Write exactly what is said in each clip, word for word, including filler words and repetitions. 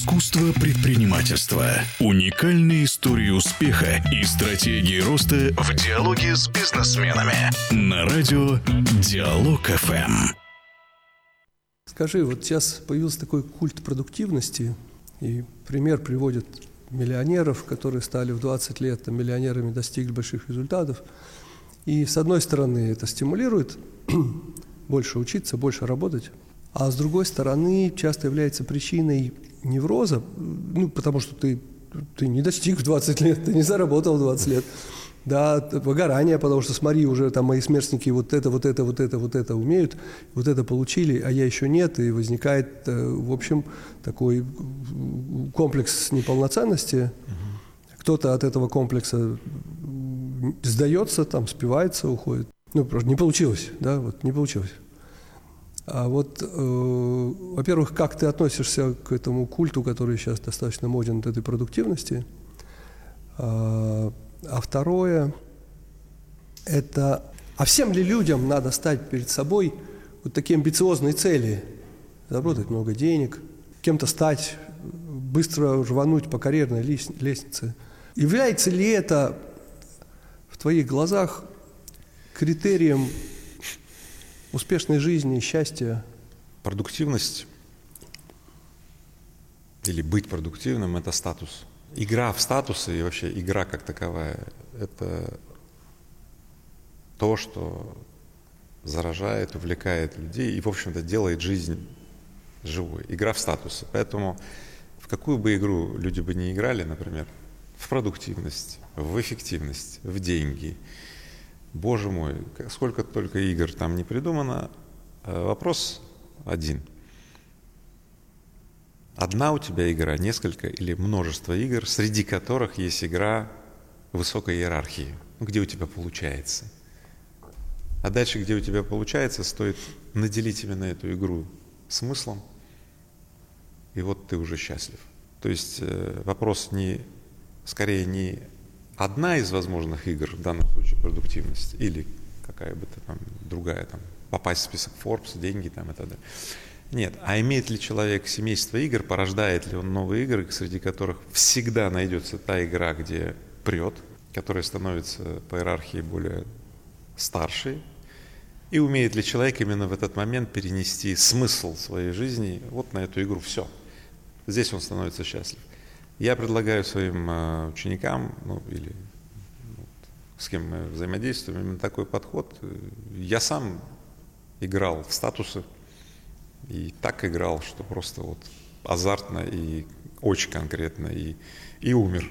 Искусство предпринимательства. Уникальные истории успеха и стратегии роста в диалоге с бизнесменами. На радио Диалог эф эм. Скажи, вот сейчас появился такой культ продуктивности, и пример приводят миллионеров, которые стали в двадцать лет там, миллионерами, достигли больших результатов. И с одной стороны это стимулирует больше учиться, больше работать, а с другой стороны часто является причиной невроза, ну, потому что ты, ты не достиг в двадцать лет, ты не заработал в двадцать лет. Да, выгорание, потому что, смотри, уже там мои сверстники вот это, вот это, вот это, вот это умеют, вот это получили, а я еще нет, и возникает, в общем, такой комплекс неполноценности. Кто-то от этого комплекса сдается, там, спивается, уходит. Ну, просто не получилось, да, вот не получилось. А вот, э, во-первых, как ты относишься к этому культу, который сейчас достаточно моден, от этой продуктивности? А, а второе, это, а всем ли людям надо ставить перед собой вот такие амбициозные цели? Заработать много денег, кем-то стать, быстро рвануть по карьерной лестнице. Является ли это в твоих глазах критерием успешной жизни, счастья? Продуктивность или быть продуктивным – это статус. Игра в статусы и вообще игра как таковая – это то, что заражает, увлекает людей и, в общем-то, делает жизнь живой. Игра в статусы. Поэтому в какую бы игру люди бы не играли, например, в продуктивность, в эффективность, в деньги – Боже мой, сколько только игр там не придумано. Вопрос один. Одна у тебя игра, несколько или множество игр, среди которых есть игра высокой иерархии, где у тебя получается. А дальше, где у тебя получается, стоит наделить именно эту игру смыслом, и вот ты уже счастлив. То есть вопрос не, скорее не одна из возможных игр, в данном случае продуктивность, или какая бы то там другая, там, попасть в список Forbes, деньги там и так далее. Нет, а имеет ли человек семейство игр, порождает ли он новые игры, среди которых всегда найдется та игра, где прет, которая становится по иерархии более старшей, и умеет ли человек именно в этот момент перенести смысл своей жизни вот на эту игру, все. Здесь он становится счастлив. Я предлагаю своим э, ученикам, ну или ну, с кем мы взаимодействуем, именно такой подход. Я сам играл в статусы и так играл, что просто вот азартно и очень конкретно, и, и умер.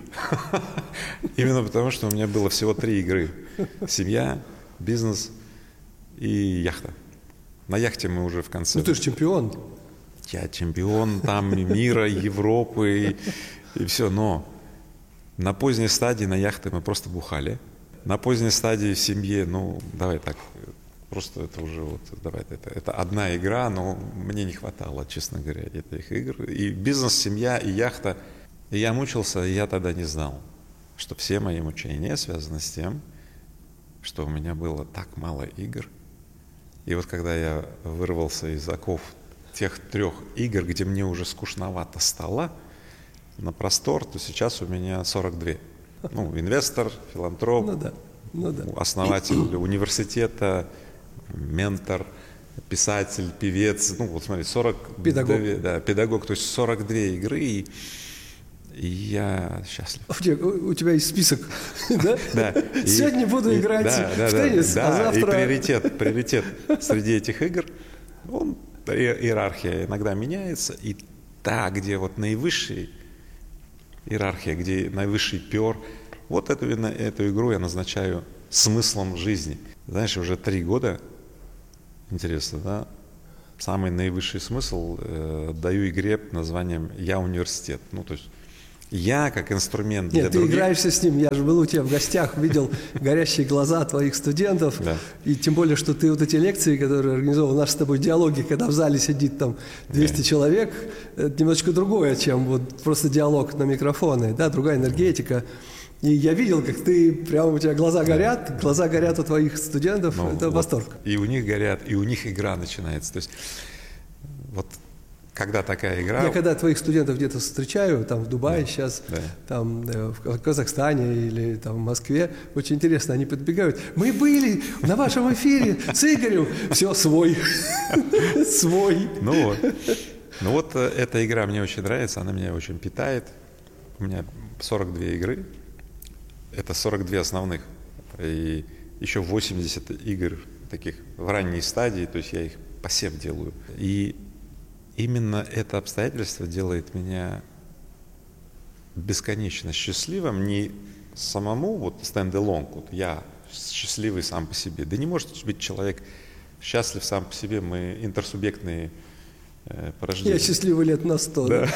Именно потому, что у меня было всего три игры. Семья, бизнес и яхта. На яхте мы уже в конце... Ну ты же чемпион. Я чемпион там мира, Европы... И все, но на поздней стадии на яхте мы просто бухали. На поздней стадии в семье, ну, давай так, просто это уже вот, давай, это, это одна игра, но мне не хватало, честно говоря, этих игр. И бизнес, семья, и яхта. И я мучился, и я тогда не знал, что все мои мучения связаны с тем, что у меня было так мало игр. И вот когда я вырвался из оков тех трех игр, где мне уже скучновато стало, на простор, то сейчас у меня сорок два. Ну, инвестор, филантроп, ну, да. Ну, да. основатель университета, ментор, писатель, певец. Ну, вот смотри, сорок педагог. два, да, педагог, то есть сорок две игры, и, и я счастлив. У тебя, у тебя есть список, да? Да. Сегодня буду играть в теннис, а завтра... И приоритет, приоритет среди этих игр, он, иерархия иногда меняется, и та, где вот наивысший иерархия, где наивысший пёр. Вот эту, эту игру я назначаю смыслом жизни. Знаешь, уже три года, интересно, да, самый наивысший смысл э, даю игре под названием «Я университет». Ну, то есть я как инструмент для Нет, других... ты играешься с ним. Я же был у тебя в гостях, видел горящие глаза твоих студентов. Да. И тем более, что ты вот эти лекции, которые организовал, наши с тобой диалоги, когда в зале сидит там двести да. человек, это немножечко другое, чем вот просто диалог на микрофоны, да, другая энергетика. И я видел, как ты, прямо у тебя глаза горят, да. глаза горят у твоих студентов, ну, это вот, восторг. И у них горят, и у них игра начинается. То есть вот когда такая игра... Я когда твоих студентов где-то встречаю, там в Дубае да, сейчас, да. там в Казахстане или там в Москве, очень интересно, они подбегают. Мы были на вашем эфире с Игорем. Все, свой. Свой. Ну вот. Ну вот эта игра мне очень нравится, она меня очень питает. У меня сорок две игры. Это сорок две основных. И еще восемьдесят игр таких в ранней стадии, то есть я их посев делаю. И именно это обстоятельство делает меня бесконечно счастливым, не самому вот stand-alone, вот я счастливый сам по себе. Да не может быть человек счастлив сам по себе, мы интерсубъектные э, порождения. Я счастливый лет на сто. Да.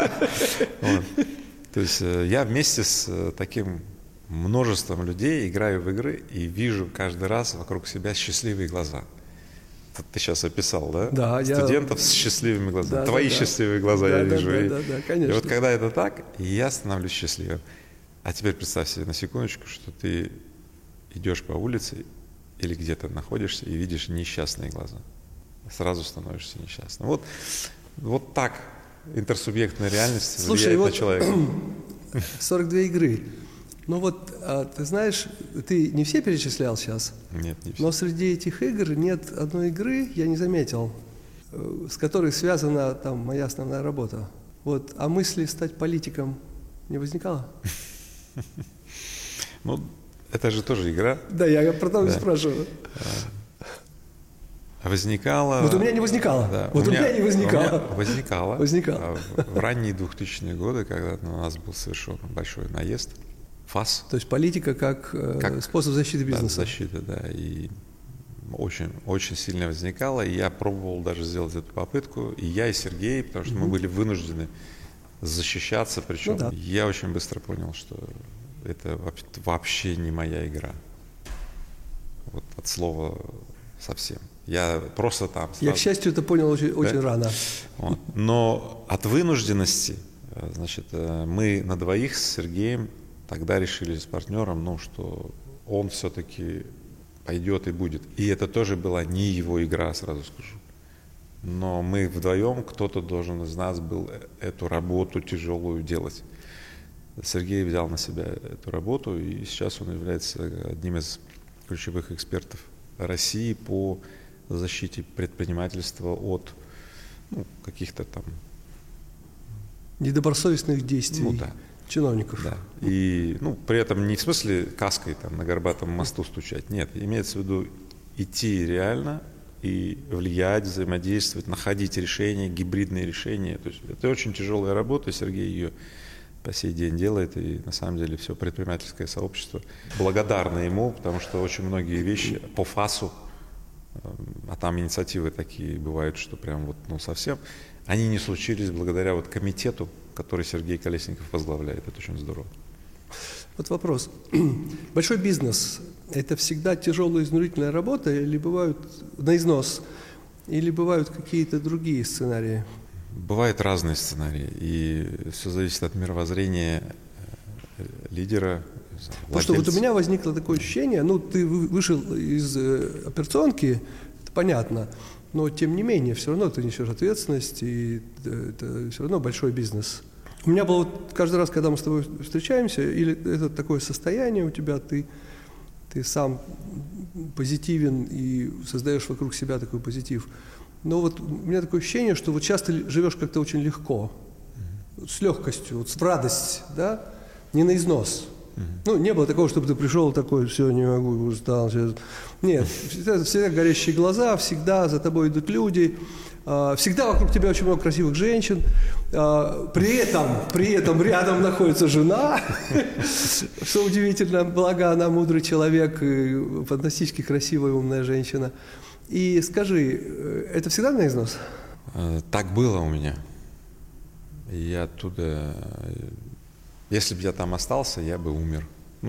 То есть я вместе с таким множеством людей играю в игры и вижу каждый раз вокруг себя счастливые глаза. Ты сейчас описал, да? Да, студентов я... с счастливыми глазами. Да, Твои да, счастливые глаза да, я да, вижу. Да, и, да, да, конечно. И вот когда это так, я становлюсь счастливым. А теперь представь себе на секундочку, что ты идешь по улице или где-то находишься и видишь несчастные глаза. Сразу становишься несчастным. Вот, вот так интерсубъектная реальность Слушай, влияет вот на человека. сорок две игры. Ну вот, а, ты знаешь, ты не все перечислял сейчас? Нет, не все. Но среди этих игр нет одной игры, я не заметил, с которой связана там моя основная работа. Вот, а мысли стать политиком не возникало? Ну, это же тоже игра. Да, я про то и спрашиваю. Возникало... Вот у меня не возникало. Да, вот у меня, меня не возникало. У меня возникало. Возникало. В, в ранние двухтысячные годы, когда у нас был совершен большой наезд, ФАС. То есть политика как, как способ защиты бизнеса. Да, защиты, да. И очень, очень сильно возникало. И я пробовал даже сделать эту попытку. И я, и Сергей, потому что mm-hmm. мы были вынуждены защищаться. Причем ну, да. я очень быстро понял, что это вообще не моя игра. Вот от слова совсем. Я просто там... Сразу... Я, к счастью, это понял очень, да? очень рано. Вот. Но от вынужденности, значит, мы на двоих с Сергеем тогда решили с партнером, ну, что он все-таки пойдет и будет. И это тоже была не его игра, сразу скажу. Но мы вдвоем, кто-то должен из нас был эту работу тяжелую делать. Сергей взял на себя эту работу, и сейчас он является одним из ключевых экспертов России по защите предпринимательства от ну, каких-то там... недобросовестных действий. Ну, да. Чиновников. Да. И, ну, при этом не в смысле каской там, на горбатом мосту стучать. Нет, имеется в виду идти реально и влиять, взаимодействовать, находить решения, гибридные решения. То есть это очень тяжелая работа, Сергей ее по сей день делает, и на самом деле все предпринимательское сообщество благодарно ему, потому что очень многие вещи по ФАСу, а там инициативы такие бывают, что прям вот ну совсем, они не случились благодаря вот комитету, который Сергей Колесников возглавляет. Это очень здорово. Вот вопрос. Большой бизнес – это всегда тяжелая изнурительная работа или бывают на износ, или бывают какие-то другие сценарии? Бывают разные сценарии, и все зависит от мировоззрения лидера. Потому что вот у меня возникло такое ощущение, ну, ты вышел из операционки, это понятно, но тем не менее, все равно ты несешь ответственность, и это все равно большой бизнес. У меня было вот каждый раз, когда мы с тобой встречаемся, или это такое состояние у тебя, ты, ты сам позитивен и создаешь вокруг себя такой позитив. Но вот у меня такое ощущение, что вот сейчас ты живешь как-то очень легко, mm-hmm. с легкостью, вот, с радостью, да, не на износ. Mm-hmm. Ну, не было такого, чтобы ты пришел такой, все, не могу, устал. Сейчас. Нет, всегда, всегда горящие глаза, всегда за тобой идут люди, всегда вокруг тебя очень много красивых женщин, при этом, при этом рядом находится жена, что удивительно, благо она мудрый человек, фантастически красивая, умная женщина. И скажи, это всегда на износ? Так было у меня. И я оттуда, если бы я там остался, я бы умер.